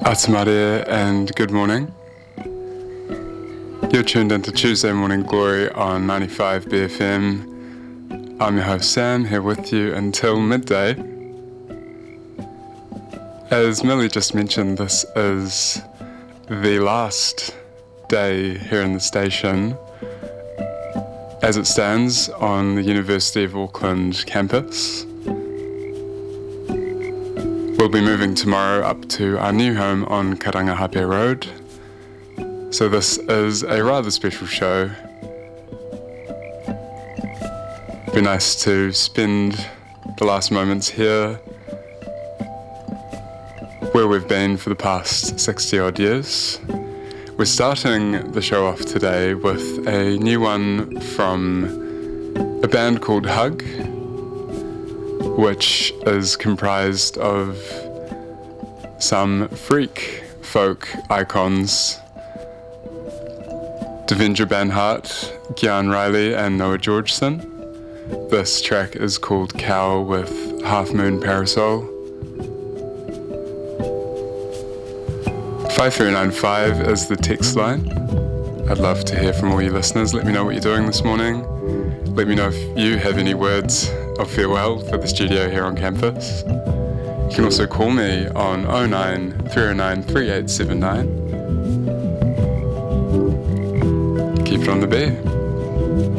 Atamaria and good morning. You're tuned into Tuesday Morning Glory on 95 BFM. I'm your host Sam, here with you until midday. As Millie just mentioned, this is the last day here in the station as it stands on the University of Auckland campus. We'll be moving tomorrow up to our new home on Karangahape Road. So this is a rather special show. It'd be nice to spend the last moments here where we've been for the past 60 odd years. We're starting the show off today with a new one from a band called Hug, which is comprised of some freak folk icons: Devendra Banhart, Gian Riley and Noah Georgeson. This track is called Cow with Half Moon Parasol. 5395 is the text line. I'd love to hear from all you listeners. Let me know what you're doing this morning. Let me know if you have any words of farewell for the studio here on campus. You can also call me on 09 309 3879. Keep it on the beat.